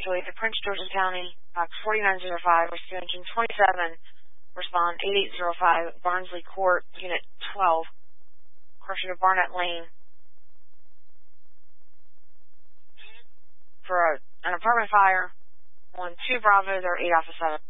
828 to Prince George's County, box 4905, rescue engine 27, respond 8805, Barnsley Court, unit 12, correction to Barnett Lane, for an apartment fire on 2 Bravo, they're 8 Alpha 7.